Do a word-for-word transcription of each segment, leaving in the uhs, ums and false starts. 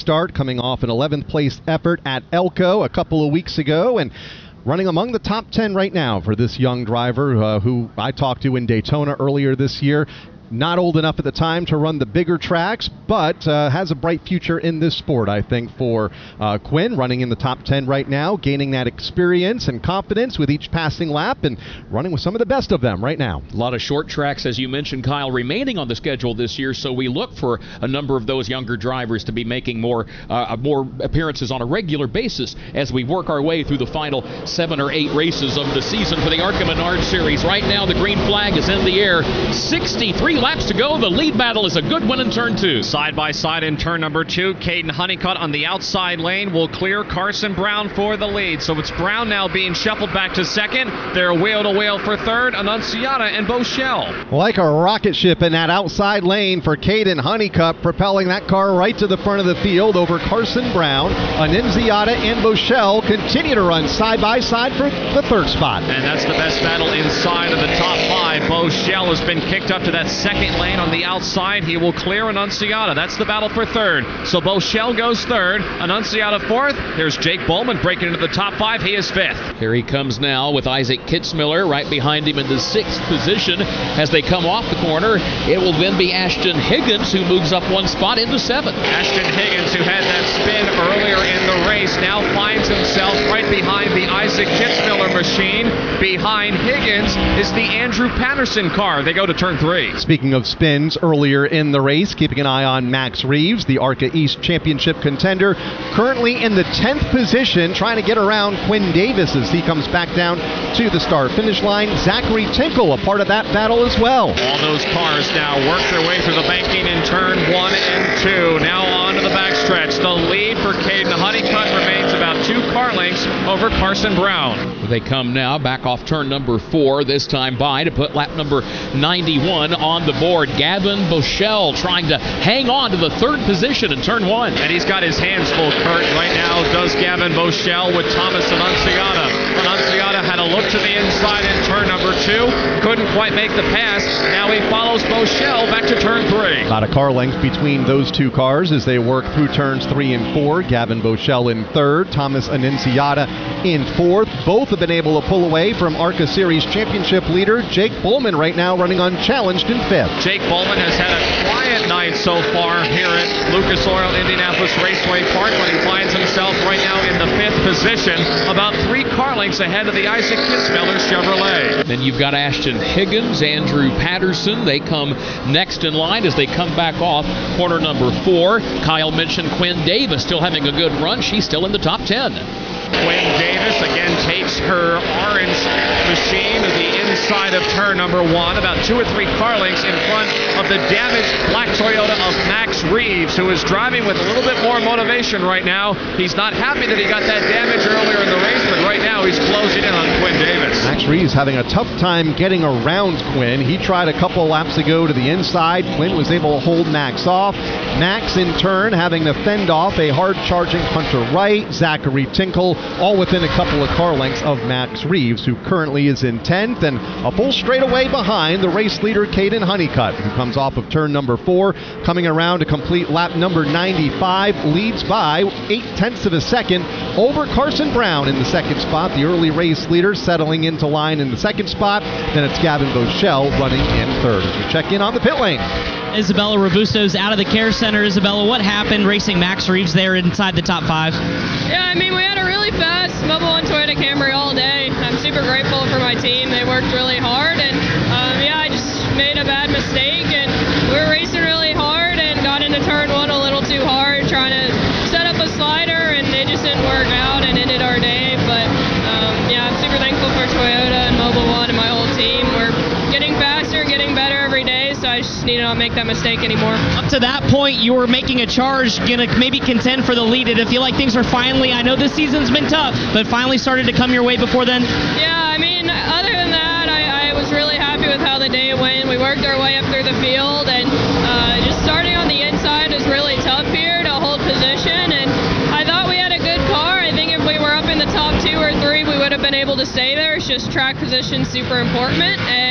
start, coming off an eleventh place effort at Elko a couple of weeks ago, and running among the top ten right now for this young driver uh, who I talked to in Daytona earlier this year. Not old enough at the time to run the bigger tracks, but uh, has a bright future in this sport, I think, for uh, Quinn, running in the top ten right now, gaining that experience and confidence with each passing lap and running with some of the best of them right now. A lot of short tracks, as you mentioned, Kyle, remaining on the schedule this year, so we look for a number of those younger drivers to be making more, uh, more appearances on a regular basis as we work our way through the final seven or eight races of the season for the ARCA Menard Series. Right now, the green flag is in the air. sixty-three laps to go. The lead battle is a good one in turn two. Side by side in turn number two. Caden Honeycutt on the outside lane will clear Carson Brown for the lead. So it's Brown now being shuffled back to second. They're wheel to wheel for third. Annunciata and Bochelle. Like a rocket ship in that outside lane for Caden Honeycutt, propelling that car right to the front of the field over Carson Brown. Annunciata and Bochelle continue to run side by side for the third spot. And that's the best battle inside of the top five. Bochelle has been kicked up to that second lane on the outside. He will clear Annunciata. That's the battle for third. So Bochelle goes third. Annunciata fourth. There's Jake Bowman breaking into the top five. He is fifth. Here he comes now with Isaac Kitzmiller right behind him in the sixth position. As they come off the corner, it will then be Ashton Higgins who moves up one spot into seventh. Ashton Higgins, who had that spin earlier in the race, now finds himself right behind the Isaac Kitzmiller machine. Behind Higgins is the Andrew Patterson car. They go to turn three. Speaking of spins earlier in the race, keeping an eye on Max Reeves, the ARCA East Championship contender, currently in the tenth position, trying to get around Quinn Davis as he comes back down to the start finish line. Zachary Tinkle, a part of that battle as well. All those cars now work their way through the banking in turn one and two. Now on to the backstretch. The lead for Caden Honeycutt remains about two car lengths over Carson Brown. They come now back off turn number four, this time by to put lap number ninety-one on the board. Gavin Bochelle trying to hang on to the third position in turn one. And he's got his hands full, Kurt. Right now does Gavin Bochelle with Thomas Annunciata. Annunciata had a look to the inside in turn number two. Couldn't quite make the pass. Now he follows Bochelle back to turn three. About a car length between those two cars as they work through turns three and four. Gavin Bochelle in third, Thomas Annunciata in fourth. Both have been able to pull away from ARCA Series Championship leader Jake Bowman right now running unchallenged in fifth. Jake Bowman has had a quiet night so far here at Lucas Oil Indianapolis Raceway Park when he finds himself right now in the fifth position, about three car lengths ahead of the Isaac Kitzmiller Chevrolet. Then you've got Ashton Higgins, Andrew Patterson. They come next in line as they come back off corner number four. Kyle mentioned Quinn Davis still having a good run. She's still in the top ten. Quinn Davis again takes her orange machine to the inside of turn number one, about two or three car lengths in front of the damaged black Toyota of Max Reeves, who is driving with a little bit more motivation right now. He's not happy that he got that damage earlier in the race, but right now he's closing in on Quinn Davis. Max Reeves having a tough time getting around Quinn. He tried a couple laps ago to the inside. Quinn was able to hold Max off. Max, in turn, having to fend off a hard-charging Hunter Wright, Zachary Tinkle, all within a couple of car lengths of Max Reeves, who currently is in tenth, and a full straightaway behind the race leader, Caden Honeycutt, who comes off of turn number four, coming around to complete lap number ninety-five, leads by eight-tenths of a second over Carson Brown in the second spot. The early race leader settling into line in the second spot. Then it's Gavin Bochelle running in third. As we check in on the pit lane. Isabella Robusto's out of the care center. Isabella, what happened racing Max Reeves there inside the top five? Yeah, I mean, we had a really fast Mobil one Toyota Camry all day. I'm super grateful for my team. They worked really hard, and um, yeah, I just made a bad mistake, and we were racing really hard and got into turn one a little too hard, trying to set up a slider, and it just didn't work out and ended our day. But um, yeah, I'm super thankful for Toyota and Mobil one and my whole team. We're getting faster, getting better every day, so I just need to not make that mistake anymore. Up to that point, you were making a charge, gonna maybe contend for the lead. Did it feel like things were finally, I know this season's been tough, but finally started to come your way before then? Yeah, I mean, other than that, I, I was really happy with how the day went. We worked our way up through the field, and uh, just starting on the inside was really tough here to hold position, and I thought we had a good car. I think if we were up in the top two or three, we would have been able to stay there. It's just track position super important, and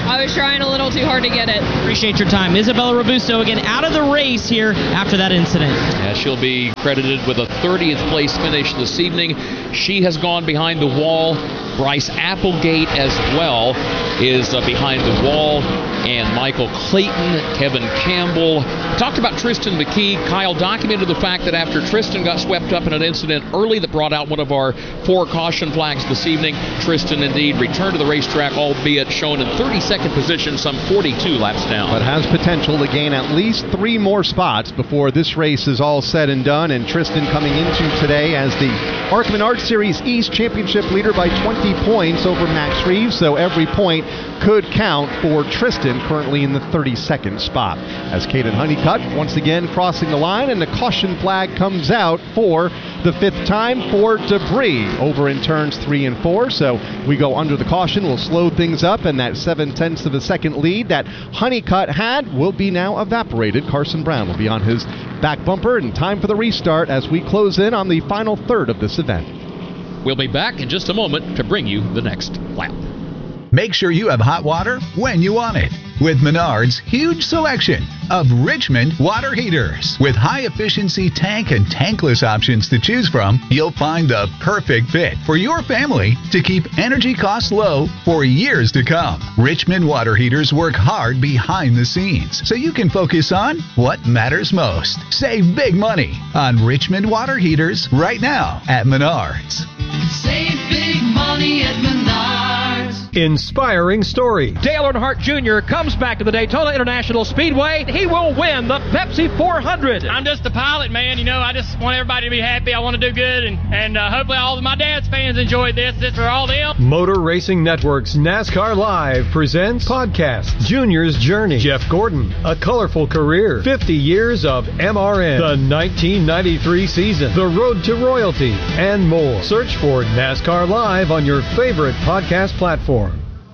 I was trying a little too hard to get it. Appreciate your time. Isabella Robusto again out of the race here after that incident. Yeah, she'll be credited with a thirtieth place finish this evening. She has gone behind the wall. Bryce Applegate as well is uh, behind the wall. And Michael Clayton, Kevin Campbell. Talked about Tristan McKee. Kyle documented the fact that after Tristan got swept up in an incident early that brought out one of our four caution flags this evening, Tristan indeed returned to the racetrack, albeit shown in thirty-second position, some forty-two laps down. But has potential to gain at least three more spots before this race is all said and done. And Tristan coming into today as the ARCA Menard Series East Championship leader by twenty points over Max Reeves. So every point could count for Tristan, currently in the thirty-second spot. As Caden Honeycutt once again crossing the line, and the caution flag comes out for the fifth time for debris over in turns three and four. So we go under the caution. We'll slow things up, and that seven-tenths of a second lead that Honeycutt had will be now evaporated. Carson Brown will be on his back bumper, and time for the restart as we close in on the final third of this event. We'll be back in just a moment to bring you the next lap. Make sure you have hot water when you want it with Menard's huge selection of Richmond water heaters. With high-efficiency tank and tankless options to choose from, you'll find the perfect fit for your family to keep energy costs low for years to come. Richmond water heaters work hard behind the scenes so you can focus on what matters most. Save big money on Richmond water heaters right now at Menard's. Save big money at Menard's. Inspiring story. Dale Earnhardt Junior comes back to the Daytona International Speedway. He will win the Pepsi four hundred. I'm just a pilot, man. You know, I just want everybody to be happy. I want to do good, and, and uh, hopefully all of my dad's fans enjoyed this. It's for all them. Motor Racing Network's NASCAR Live presents podcast Junior's Journey. Jeff Gordon, a colorful career, fifty years of M R N, the nineteen ninety-three season, the road to royalty, and more. Search for NASCAR Live on your favorite podcast platform.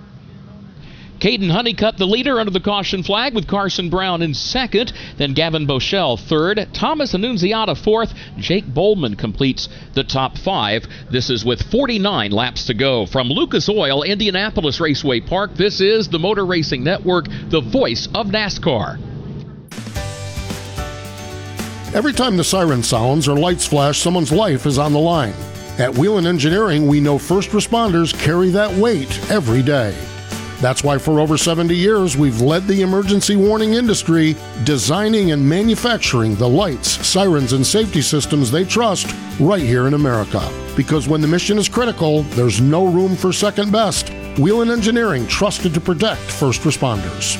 Caden Honeycutt, the leader under the caution flag, with Carson Brown in second. Then Gavin Bochelle third. Thomas Annunziata fourth. Jake Boldman completes the top five. This is with forty-nine laps to go. From Lucas Oil, Indianapolis Raceway Park, this is the Motor Racing Network, the voice of NASCAR. Every time the siren sounds or lights flash, someone's life is on the line. At Whelen Engineering, we know first responders carry that weight every day. That's why for over seventy years, we've led the emergency warning industry, designing and manufacturing the lights, sirens, and safety systems they trust right here in America. Because when the mission is critical, there's no room for second best. Whelen Engineering, trusted to protect first responders.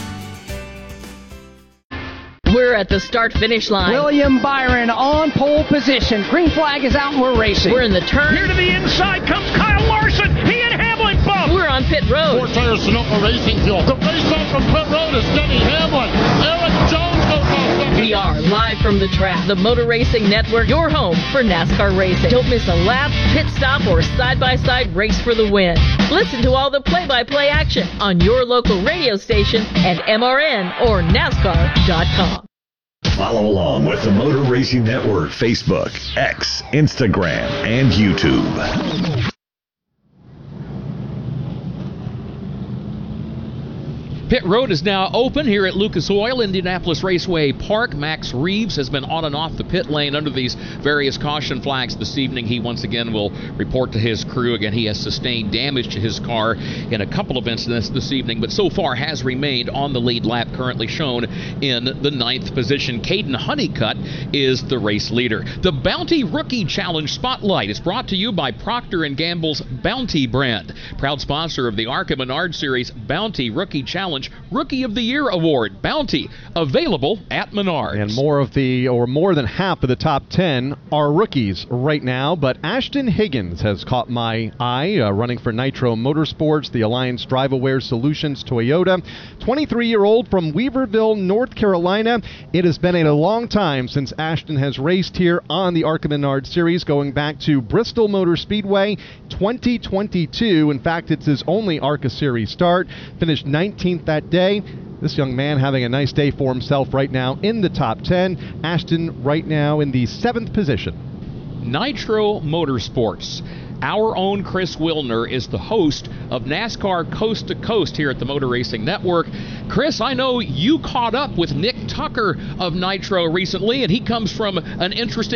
We're at the start-finish line. William Byron on pole position. Green flag is out and we're racing. We're in the turn. Here to the inside comes Kyle Larson. He and Hamlin bump. We're on pit road. Four tires Sunoco Racing Fuel. The race off from pit road is Denny Hamlin. Eric Jones goes off. We are live from the track. The Motor Racing Network, your home for NASCAR racing. Don't miss a lap, pit stop, or side-by-side race for the win. Listen to all the play-by-play action on your local radio station and M R N or NASCAR dot com. Follow along with the Motor Racing Network, Facebook, X, Instagram, and YouTube. Pit road is now open here at Lucas Oil, Indianapolis Raceway Park. Max Reeves has been on and off the pit lane under these various caution flags this evening. He once again will report to his crew. Again, he has sustained damage to his car in a couple of incidents this evening, but so far has remained on the lead lap, currently shown in the ninth position. Caden Honeycutt is the race leader. The Bounty Rookie Challenge Spotlight is brought to you by Procter and Gamble's Bounty brand, proud sponsor of the ARCA Menard Series Bounty Rookie Challenge Rookie of the Year Award. Bounty, available at Menards. And more of the, or more than half of the top ten are rookies right now, but Ashton Higgins has caught my eye, uh, running for Nitro Motorsports, the Alliance Drive-Aware Solutions Toyota. twenty-three-year-old from Weaverville, North Carolina. It has been a long time since Ashton has raced here on the ARCA Menard Series, going back to Bristol Motor Speedway twenty twenty-two. In fact, it's his only ARCA Series start. Finished nineteenth that day. This young man having a nice day for himself right now in the top ten. Ashton right now in the seventh position. Nitro Motorsports. Our own Chris Wilner is the host of NASCAR Coast to Coast here at the Motor Racing Network. Chris, I know you caught up with Nick Tucker of Nitro recently, and he comes from an interesting